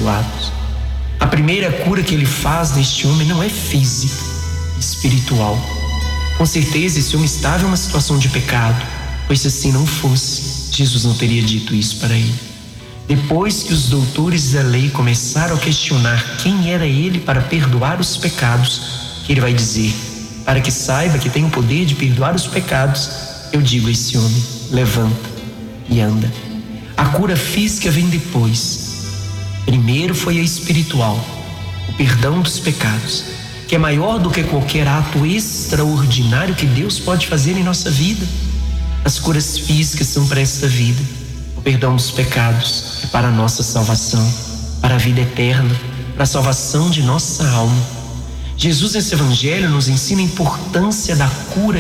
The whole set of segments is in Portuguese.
perdoados. A primeira cura que ele faz neste homem não é física, é espiritual. Com certeza esse homem estava em uma situação de pecado, pois se assim não fosse, Jesus não teria dito isso para ele. Depois que os doutores da lei começaram a questionar quem era ele para perdoar os pecados, que ele vai dizer: para que saiba que tem o poder de perdoar os pecados, eu digo a esse homem: levanta e anda. A cura física vem depois. Primeiro foi a espiritual, o perdão dos pecados, que é maior do que qualquer ato extraordinário que Deus pode fazer em nossa vida. As curas físicas são para esta vida. O perdão dos pecados é para a nossa salvação, para a vida eterna, para a salvação de nossa alma. Jesus nesse evangelho nos ensina a importância da cura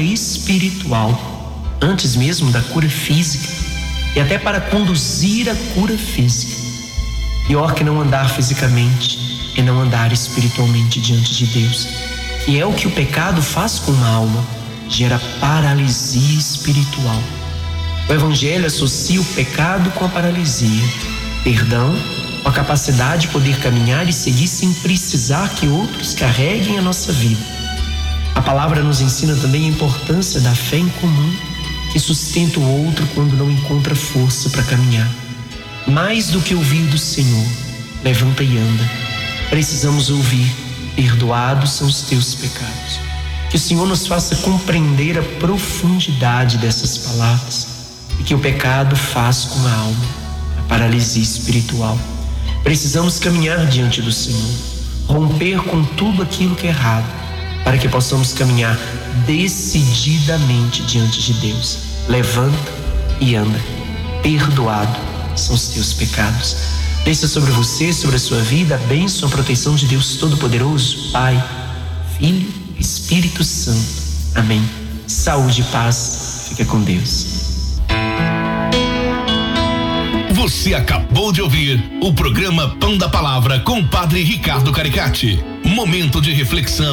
espiritual, antes mesmo da cura física, e até para conduzir a cura física. Pior que não andar fisicamente é não andar espiritualmente diante de Deus, que é o que o pecado faz com a alma, gera paralisia espiritual. O evangelho associa o pecado com a paralisia, perdão com a capacidade de poder caminhar e seguir sem precisar que outros carreguem a nossa vida. A palavra nos ensina também a importância da fé em comum, que sustenta o outro quando não encontra força para caminhar. Mais do que ouvir do Senhor, levanta e anda, precisamos ouvir: perdoados são os teus pecados. Que o Senhor nos faça compreender a profundidade dessas palavras e que o pecado faz com a alma, a paralisia espiritual. Precisamos caminhar diante do Senhor, romper com tudo aquilo que é errado, para que possamos caminhar decididamente diante de Deus. Levanta e anda, perdoado são os teus pecados. Desça sobre você, sobre a sua vida, a bênção, a proteção de Deus Todo-Poderoso, Pai, Filho, Espírito Santo. Amém. Saúde e paz. Fica com Deus. Você acabou de ouvir o programa Pão da Palavra com o Padre Ricardo Caricati. Momento de reflexão.